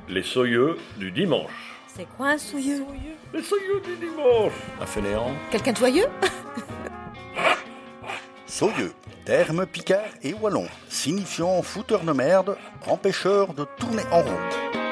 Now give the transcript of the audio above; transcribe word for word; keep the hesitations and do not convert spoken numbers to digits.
Les soyeux du dimanche. C'est quoi un souilleux? Les soyeux du dimanche. Un fainéant. Quelqu'un de joyeux? Soyeux, terme picard et wallon, signifiant fouteur de merde, empêcheur de tourner en rond.